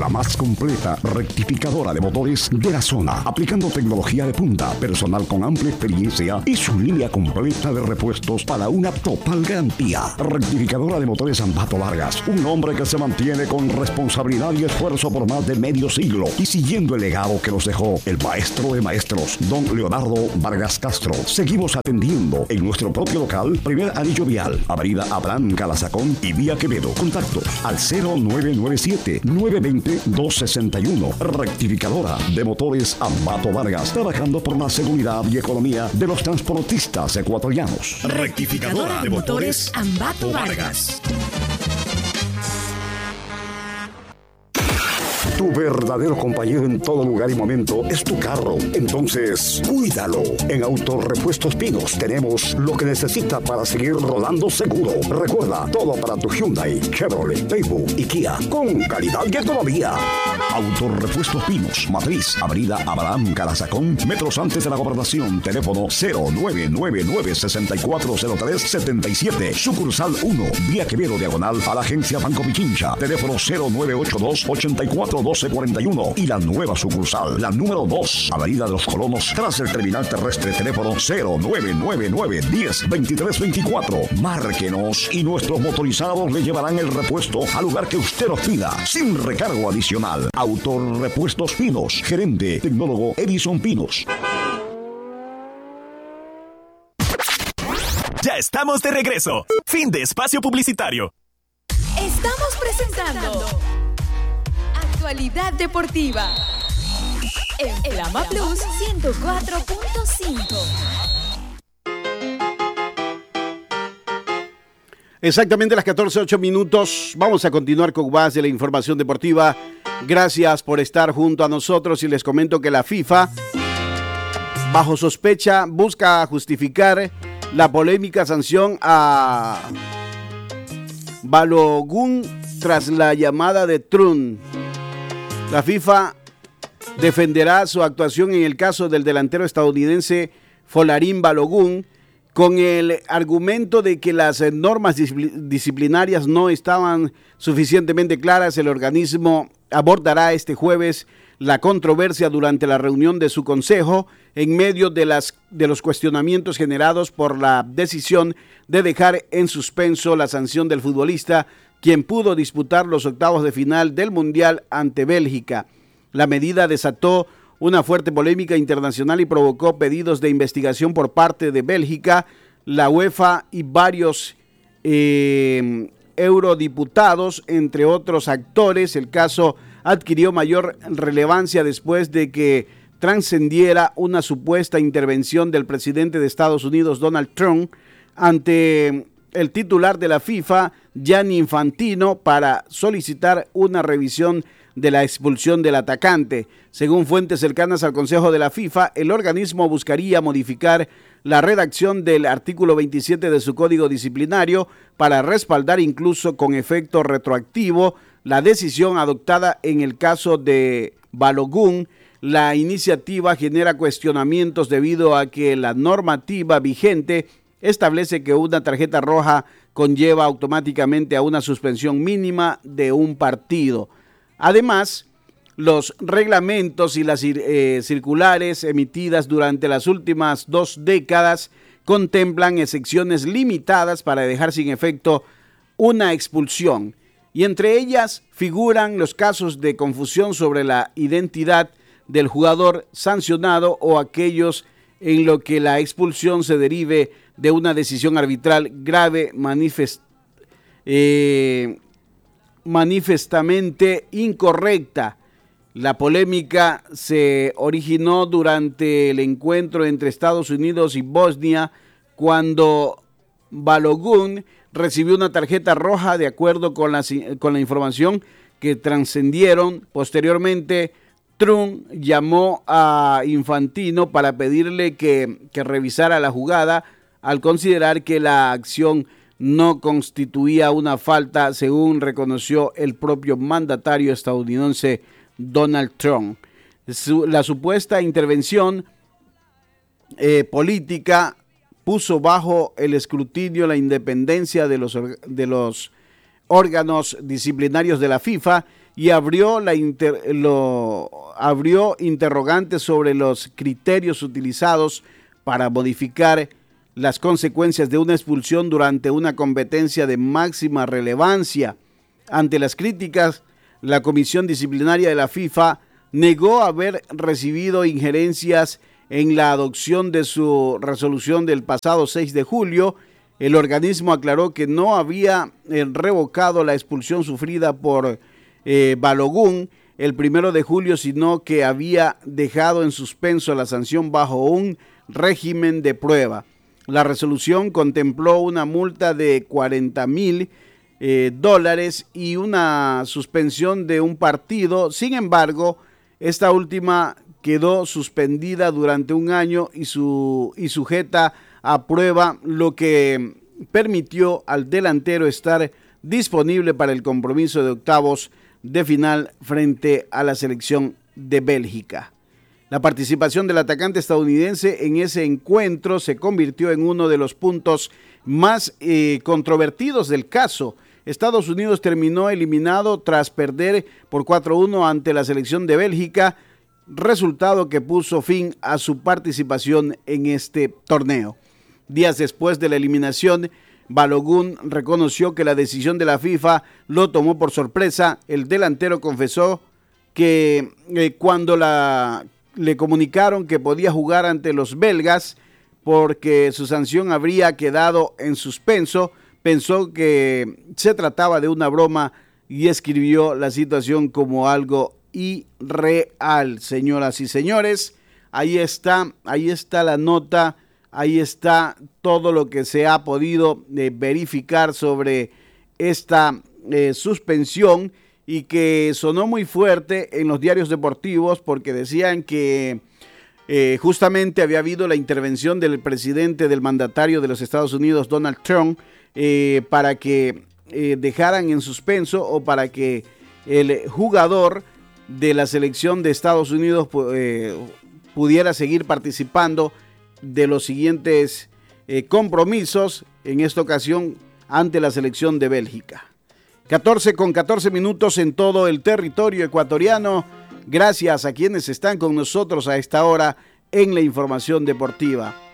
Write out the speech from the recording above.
la más completa rectificadora de motores de la zona, aplicando tecnología de punta, personal con amplia experiencia y su línea completa de repuestos para una total garantía. Rectificadora de motores Ambato Vargas, un hombre que se mantiene con responsabilidad y esfuerzo por más de medio siglo y siguiendo el legado que nos dejó el maestro de maestros, don Leonardo Vargas Castro. Seguimos atendiendo en nuestro propio local, primer anillo vial, avenida Abraham Calazacón y vía Quevedo. Contactos al 0997-920-261. Rectificadora de motores Ambato Vargas, trabajando por la seguridad y economía de los transportistas ecuatorianos. Rectificadora de motores Ambato Vargas. Tu verdadero compañero en todo lugar y momento es tu carro. Entonces, cuídalo. En Autorepuestos Pinos tenemos lo que necesita para seguir rodando seguro. Recuerda, todo para tu Hyundai, Chevrolet, Daewoo y Kia, con calidad y economía. Autorepuestos Pinos, Matriz, avenida Abraham Calazacón, metros antes de la gobernación. Teléfono 0999-640377. Sucursal 1, vía Quevedo, diagonal a la agencia Banco Pichincha. Teléfono 0982-841241. Y la nueva sucursal, la número 2, avenida de los Colonos, tras el terminal terrestre. Teléfono 0999-102324. Márquenos y nuestros motorizados le llevarán el repuesto al lugar que usted nos pida, sin recargo adicional. Autorepuestos Pinos, gerente tecnólogo Edison Pinos. Ya estamos de regreso. Fin de espacio publicitario. Estamos presentando Actualidad Deportiva en Flama Plus 104.5. Exactamente las 14:08. Vamos a continuar con más de la información deportiva. Gracias por estar junto a nosotros y les comento que la FIFA, bajo sospecha, busca justificar la polémica sanción a Balogun tras la llamada de Trump. La FIFA defenderá su actuación en el caso del delantero estadounidense Folarin Balogun con el argumento de que las normas disciplinarias no estaban suficientemente claras. El organismo abordará este jueves la controversia durante la reunión de su consejo en medio de los cuestionamientos generados por la decisión de dejar en suspenso la sanción del futbolista, quien pudo disputar los octavos de final del Mundial ante Bélgica. La medida desató una fuerte polémica internacional y provocó pedidos de investigación por parte de Bélgica, la UEFA y varios eurodiputados, entre otros actores. El caso adquirió mayor relevancia después de que trascendiera una supuesta intervención del presidente de Estados Unidos, Donald Trump, ante el titular de la FIFA, Gianni Infantino, para solicitar una revisión de la expulsión del atacante. Según fuentes cercanas al Consejo de la FIFA, el organismo buscaría modificar la redacción del artículo 27 de su código disciplinario para respaldar incluso con efecto retroactivo la decisión adoptada en el caso de Balogun. La iniciativa genera cuestionamientos debido a que la normativa vigente establece que una tarjeta roja conlleva automáticamente a una suspensión mínima de un partido. Además, los reglamentos y las circulares emitidas durante las últimas 2 décadas contemplan excepciones limitadas para dejar sin efecto una expulsión, y entre ellas figuran los casos de confusión sobre la identidad del jugador sancionado o aquellos en lo que la expulsión se derive de una decisión arbitral grave manifestamente incorrecta. La polémica se originó durante el encuentro entre Estados Unidos y Bosnia, cuando Balogun recibió una tarjeta roja de acuerdo con la información que trascendieron. Posteriormente, Trump llamó a Infantino para pedirle que revisara la jugada al considerar que la acción no constituía una falta, según reconoció el propio mandatario estadounidense Donald Trump. La supuesta intervención política puso bajo el escrutinio la independencia de los órganos disciplinarios de la FIFA, y abrió interrogantes sobre los criterios utilizados para modificar las consecuencias de una expulsión durante una competencia de máxima relevancia. Ante las críticas, la Comisión Disciplinaria de la FIFA negó haber recibido injerencias en la adopción de su resolución del pasado 6 de julio. El organismo aclaró que no había revocado la expulsión sufrida por Balogun el 1 de julio, sino que había dejado en suspenso la sanción bajo un régimen de prueba. La resolución contempló una multa de $40,000 y una suspensión de un partido. Sin embargo, esta última quedó suspendida durante un año y sujeta a prueba, lo que permitió al delantero estar disponible para el compromiso de octavos de final frente a la selección de Bélgica. La participación del atacante estadounidense en ese encuentro se convirtió en uno de los puntos más controvertidos del caso. Estados Unidos terminó eliminado tras perder por 4-1 ante la selección de Bélgica, resultado que puso fin a su participación en este torneo. Días después de la eliminación, Balogun reconoció que la decisión de la FIFA lo tomó por sorpresa. El delantero confesó que cuando le comunicaron que podía jugar ante los belgas porque su sanción habría quedado en suspenso, pensó que se trataba de una broma y escribió la situación como algo irreal. Señoras y señores, ahí está la nota, ahí está todo lo que se ha podido verificar sobre esta suspensión, y que sonó muy fuerte en los diarios deportivos porque decían que justamente había habido la intervención del presidente, del mandatario de los Estados Unidos, Donald Trump, para que dejaran en suspenso o para que el jugador de la selección de Estados Unidos pudiera seguir participando de los siguientes compromisos, en esta ocasión ante la selección de Bélgica. 14 minutos en todo el territorio ecuatoriano. Gracias a quienes están con nosotros a esta hora en la información deportiva.